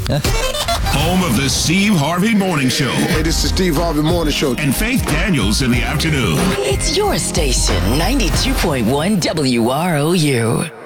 Home of the Steve Harvey Morning Show. Hey, this is Steve Harvey Morning Show. And Faith Daniels in the afternoon. It's your station, 92.1 WROU.